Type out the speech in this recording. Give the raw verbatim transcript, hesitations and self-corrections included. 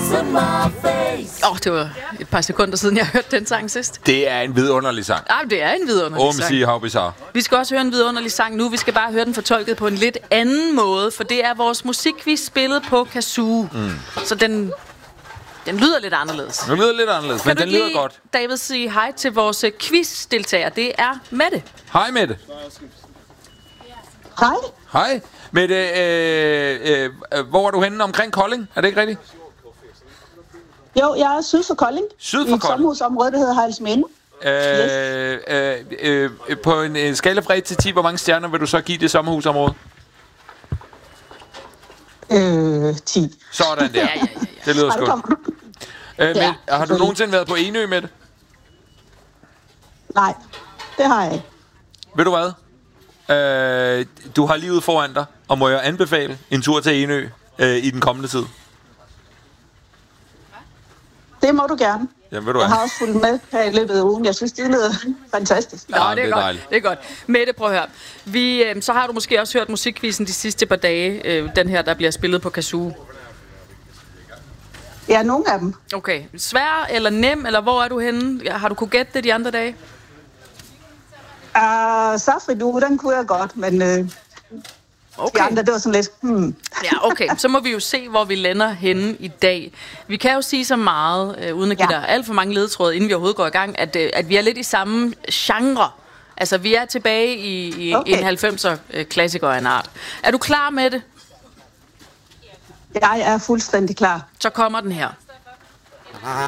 Åh, oh, det var et par sekunder siden, jeg hørte den sang sidst. Det er en vidunderlig sang. Ja, det er en vidunderlig Om sang. sige how bizarre. Vi skal også høre en vidunderlig sang nu. Vi skal bare høre den fortolket på en lidt anden måde, for det er vores musikquiz spillet på kazoo. Mm. Så den, den lyder lidt anderledes. Den lyder lidt anderledes, kan men den lyder godt. David, sige hej til vores quiz-deltager. Det er Mette. Hej, Mette. Hej. Hej. Mette, øh, øh, øh, hvor er du henne omkring Kolding? Er det ikke rigtigt? Jo, jeg er syd for Kolding. Syd for I et Kolding? sommerhusområde, der hedder Hejlsminde. Øh, øh, øh, øh, på en, en skala fra et til ti, hvor mange stjerner vil du så give det sommerhusområde? Øh, ti. Sådan der. Ja, ja, ja, ja. Det lyder sgu. Øh, Ja, men, har du nogensinde været på Enø, Mette? Nej, det har jeg ikke. Ved du hvad? Øh, du har livet foran dig, og må jeg anbefale en tur til Enø øh, i den kommende tid? Det må du gerne. Jamen, ved du Jeg hvad? har også fulgt med her i løbet af ugen. Jeg synes, det lyder fantastisk. Nå, Ja, det er, det er godt. dejligt. Det er godt. Mette, prøv at høre. Vi, øh, så har du måske også hørt musikquizzen de sidste par dage. Øh, den her, der bliver spillet på kazoo. Ja, nogle af dem. Okay. Svær eller nem, eller hvor er du henne? Har du kunne gætte det de andre dage? Uh, Safri du, den kunne jeg godt, men øh, Okay. de andre, det var sådan lidt... Hmm. Ja, okay. Så må vi jo se, hvor vi lander henne i dag. Vi kan jo sige så meget, øh, uden at give Ja. dig alt for mange ledetråde, inden vi overhovedet går i gang, at, øh, at vi er lidt i samme genre. Altså, vi er tilbage i, i Okay. en halvfemser-klassiker af en art. Er du klar med det? Jeg er fuldstændig klar. Så kommer den her.